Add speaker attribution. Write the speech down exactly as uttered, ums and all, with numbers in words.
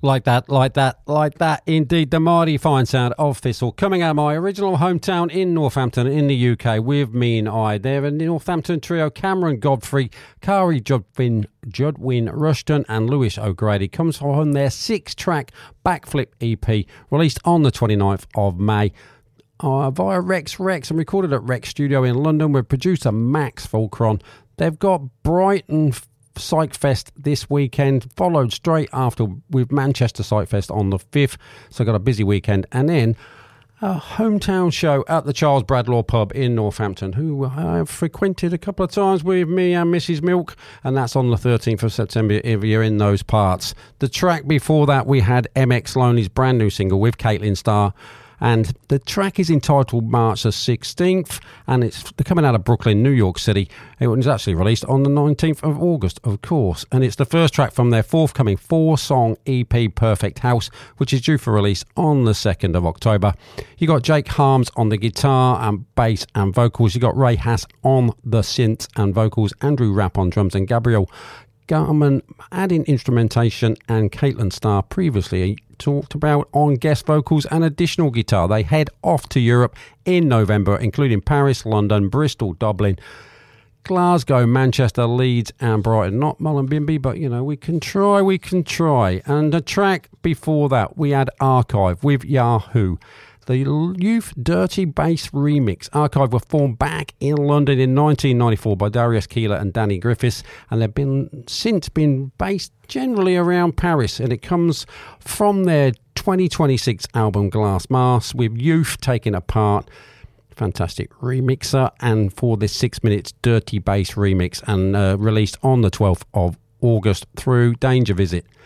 Speaker 1: Like that, like that, like that. Indeed, the mighty fine sound of Thistle coming out of my original hometown in Northampton in the U K with Me and I. They're a Northampton trio. Cameron Godfrey, Kari Judwin, Judwin Rushton and Lewis O'Grady comes from their six-track Backflip E P released on the twenty-ninth of May. Uh, via Rex Rex and recorded at Rex Studio in London with producer Max Fulcron. They've got Brighton Psych Fest this weekend, followed straight after with Manchester Psych Fest on the fifth, so got a busy weekend, and then a hometown show at the Charles Bradlaugh pub in Northampton, who I have frequented a couple of times with me and Missus Milk, and that's on the thirteenth of September if you're in those parts. The track before that we had M X Lonely's brand new single with Caitlin Starr, and the track is entitled March the sixteenth, and it's coming out of Brooklyn, New York City. It was actually released on the nineteenth of August, of course, and it's the first track from their forthcoming four-song E P Perfect House, which is due for release on the second of October. You got Jake Harms on the guitar and bass and vocals. You got Ray Hass on the synths and vocals, Andrew Rapp on drums, and Gabriel Garman adding instrumentation, and Caitlin Starr previously talked about on guest vocals and additional guitar. They head off to Europe in November, including Paris, London, Bristol, Dublin, Glasgow, Manchester, Leeds and Brighton. Not Mullumbimby, but you know, we can try, we can try. And the track before that, we had Archive with Yahoo. The Youth Dirty Bass remix. Archive were formed back in London in nineteen ninety-four by Darius Keeler and Danny Griffiths, and they've been since been based generally around Paris, and it comes from their twenty twenty-six album Glass Mass, with Youth taking a part. Fantastic remixer, and for this six minutes Dirty Bass remix, and uh, released on the twelfth of August through Danger Visit.